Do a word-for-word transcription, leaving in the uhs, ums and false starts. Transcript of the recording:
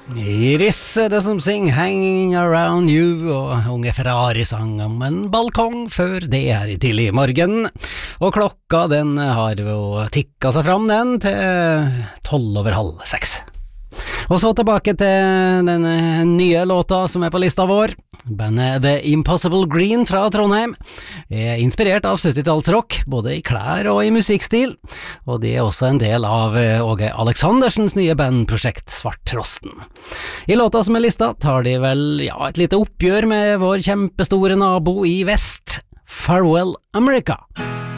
Iris er det som synger Hanging Around You, og Unge Ferrari sang om en balkong før det her i tidlig morgen. Og klokka den har jo tikket seg fram den til tolv over halv seks. Og så tilbake til den nye låta som er på lista vår. Bandet The Impossible Green fra Trondheim er inspirert av syttitallsrock, både i klær og i musikkstil, og de er også en del av Åge Aleksandersens nye bandprosjekt Svarttrosten. I låta som er lista tar de vel ja, et lite oppgjør med vår kjempestore nabo i vest, Farewell America.